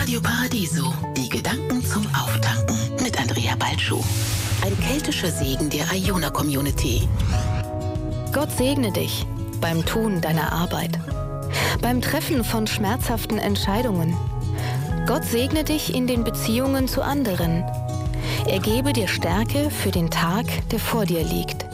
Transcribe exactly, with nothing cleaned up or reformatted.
Radio Paradiso, die Gedanken zum Auftanken mit Andrea Balschuh. Ein keltischer Segen der Iona-Community. Gott segne dich beim Tun deiner Arbeit, beim Treffen von schmerzhaften Entscheidungen. Gott segne dich in den Beziehungen zu anderen. Er gebe dir Stärke für den Tag, der vor dir liegt.